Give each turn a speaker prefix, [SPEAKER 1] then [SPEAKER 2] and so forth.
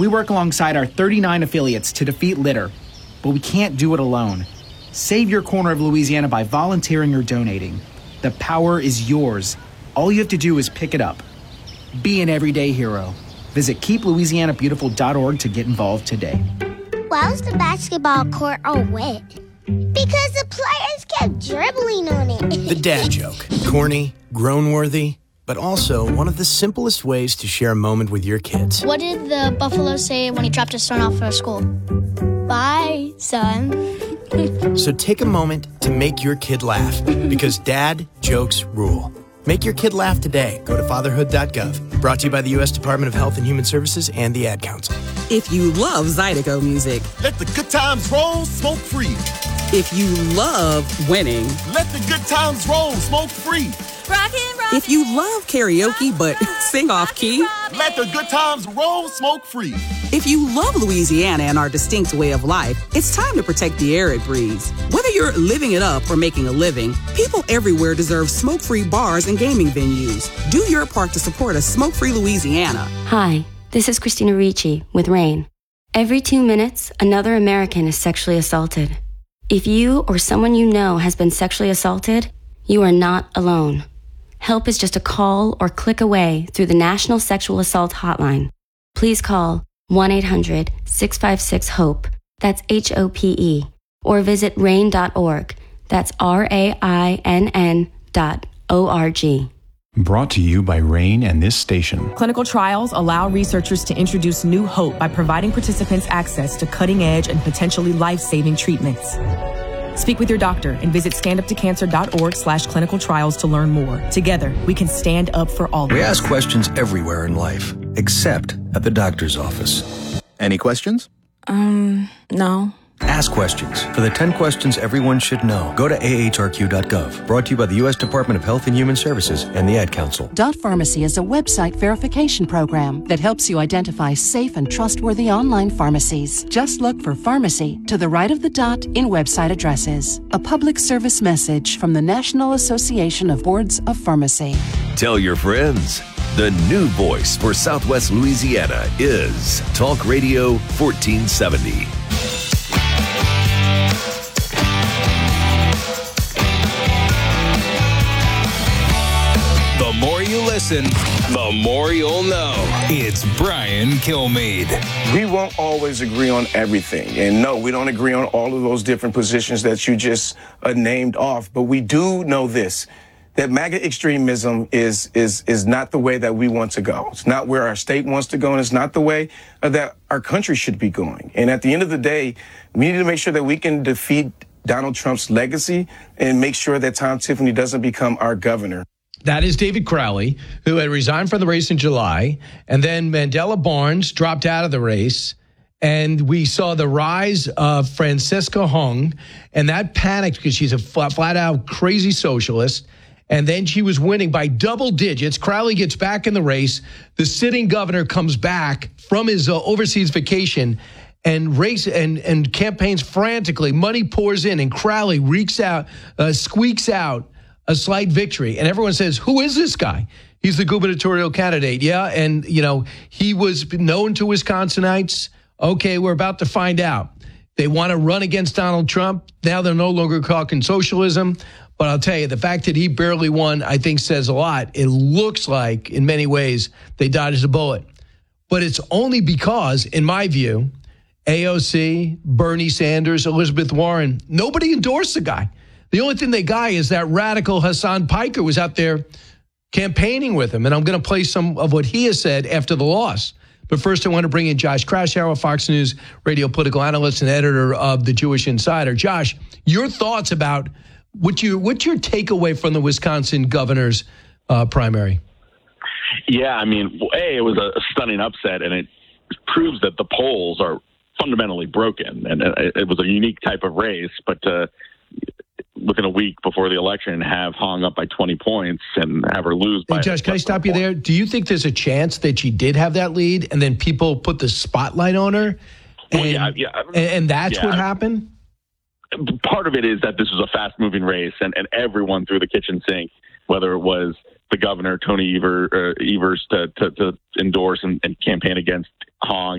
[SPEAKER 1] We work alongside our 39 affiliates to defeat litter, but we can't do it alone. Save your corner of Louisiana by volunteering or donating. The power is yours. All you have to do is pick it up. Be an everyday hero. Visit keeplouisianabeautiful.org to get involved today.
[SPEAKER 2] Why was the basketball court all wet? Because the players kept dribbling on it.
[SPEAKER 3] The dad joke. Corny, groan-worthy, but also one of the simplest ways to share a moment with your kids.
[SPEAKER 4] What did the buffalo say when he dropped his son off for school? Bye, son.
[SPEAKER 3] So take a moment to make your kid laugh, because dad jokes rule. Make your kid laugh today. Go to fatherhood.gov. Brought to you by the U.S. Department of Health and Human Services and the Ad Council.
[SPEAKER 5] If you love Zydeco music,
[SPEAKER 6] let the good times roll smoke-free.
[SPEAKER 5] If you love winning,
[SPEAKER 6] let the good times roll smoke-free.
[SPEAKER 5] Rockin'. If you love karaoke but sing off key,
[SPEAKER 6] let the good times roll smoke-free.
[SPEAKER 5] If you love Louisiana and our distinct way of life, it's time to protect the air it breathes. Whether you're living it up or making a living, people everywhere deserve smoke-free bars and gaming venues. Do your part to support a smoke-free Louisiana.
[SPEAKER 7] Hi, this is Christina Ricci with RAIN. Every 2 minutes, another American is sexually assaulted. If you or someone you know has been sexually assaulted, you are not alone. Help is just a call or click away through the National Sexual Assault Hotline. Please call 1-800-656-HOPE, that's HOPE, or visit RAIN.org, that's RAINN.org.
[SPEAKER 8] Brought to you by RAIN and this station.
[SPEAKER 9] Clinical trials allow researchers to introduce new hope by providing participants access to cutting-edge and potentially life-saving treatments. Speak with your doctor and visit standuptocancer.org/clinical trials to learn more. Together, we can stand up for all.
[SPEAKER 10] We ask questions everywhere in life, except at the doctor's office.
[SPEAKER 11] Any questions?
[SPEAKER 7] No.
[SPEAKER 10] Ask questions. For the 10 questions everyone should know, go to ahrq.gov. Brought to you by the U.S. Department of Health and Human Services and the Ad Council.
[SPEAKER 12] Dot Pharmacy is a website verification program that helps you identify safe and trustworthy online pharmacies. Just look for pharmacy to the right of the dot in website addresses. A public service message from the National Association of Boards of Pharmacy.
[SPEAKER 13] Tell your friends. The new voice for Southwest Louisiana is Talk Radio 1470.
[SPEAKER 14] The more you listen, the more you'll know. It's Brian Kilmeade.
[SPEAKER 15] We won't always agree on everything. And no, we don't agree on all of those different positions that you just named off. But we do know this, that MAGA extremism is not the way that we want to go. It's not where our state wants to go, and it's not the way that our country should be going. And at the end of the day, we need to make sure that we can defeat Donald Trump's legacy and make sure that Tom Tiffany doesn't become our governor.
[SPEAKER 16] That is David Crowley, who had resigned from the race in July, and then Mandela Barnes dropped out of the race, and we saw the rise of Francisca Hung, and that panicked because she's a flat-out crazy socialist, and then she was winning by double digits. Crowley gets back in the race. The sitting governor comes back from his overseas vacation and campaigns frantically. Money pours in, and Crowley squeaks out a slight victory. And everyone says, who is this guy? He's the gubernatorial candidate. Yeah, and, he was known to Wisconsinites. Okay, we're about to find out. They want to run against Donald Trump. Now they're no longer talking socialism. But I'll tell you, the fact that he barely won, I think, says a lot. It looks like, in many ways, they dodged a bullet. But it's only because, in my view, AOC, Bernie Sanders, Elizabeth Warren, nobody endorsed the guy. The only thing they got is that radical Hassan Piker was out there campaigning with him. And I'm going to play some of what he has said after the loss. But first, I want to bring in Josh Kraushaar, Fox News radio political analyst and editor of The Jewish Insider. Josh, your thoughts about what's your takeaway from the Wisconsin governor's primary?
[SPEAKER 17] Yeah, I mean, it was a stunning upset, and it proves that the polls are fundamentally broken. And it was a unique type of race, but within a week before the election, have Hong up by 20 points and have her lose by...
[SPEAKER 16] Hey, Josh, can I stop you there? Do you think there's a chance that she did have that lead and then people put the spotlight on her? And that's what happened?
[SPEAKER 17] Part of it is that this was a fast-moving race, and everyone threw the kitchen sink, whether it was the governor, Tony Evers, to endorse and campaign against Hong,